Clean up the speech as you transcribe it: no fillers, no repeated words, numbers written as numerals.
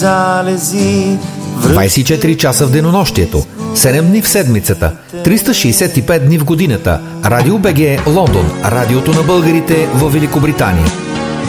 24 часа в денонощието, 7 дни в седмицата, 365 дни в годината. Радио БГ Лондон, радиото на българите във Великобритания.